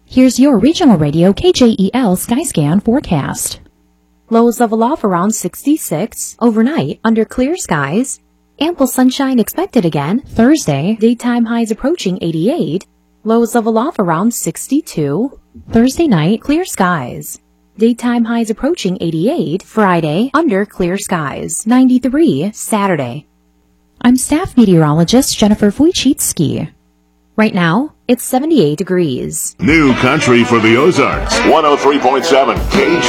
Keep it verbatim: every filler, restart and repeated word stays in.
Here's your regional radio K J E L Skyscan forecast. Lows level off around sixty-six. Overnight, under clear skies. Ample sunshine expected again. Thursday, daytime highs approaching eighty-eight. Lows level off around sixty-two. Thursday night, clear skies. Daytime highs approaching eighty-eight. Friday, under clear skies. ninety-three. Saturday. I'm staff meteorologist Jennifer Wojcicki. Right now, it's seventy-eight degrees. New country for the Ozarks. one oh three point seven K J